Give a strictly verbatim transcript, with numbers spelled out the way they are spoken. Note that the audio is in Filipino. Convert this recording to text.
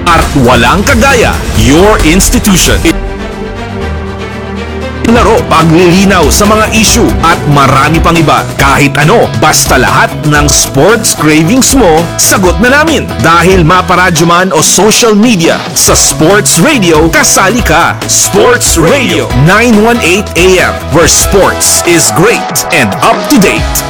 at walang kagaya, your institution. Laro, paglilinaw sa mga issue at marami pang iba. Kahit ano, basta lahat ng sports cravings mo, sagot na namin. Dahil maparadyo man o social media, sa Sports Radio, kasali ka. Sports Radio nine eighteen A M, where sports is great and up to date.